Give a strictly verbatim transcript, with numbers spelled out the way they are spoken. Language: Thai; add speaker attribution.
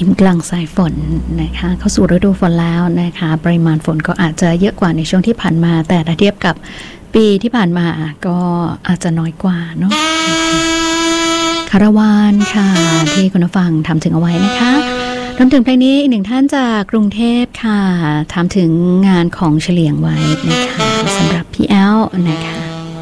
Speaker 1: ยิ้มกลางสายฝนนะคะเข้าสู่ฤดูฝนแล้วนะคะปริมาณฝนก็อาจจะเยอะกว่าในช่วงที่ผ่านมาแต่ถ้าเทียบกับปีที่ผ่านมาก็อาจจะน้อยกว่าเนาะคาราวานค่ะที่คุณผู้ฟังทำถึงเอาไว้นะคะรวมถึงเพลงนี้อีกหนึ่งท่านจากกรุงเทพค่ะทำถึงงานของเฉลียงไว้นะคะสำหรับพี่แอลนะคะ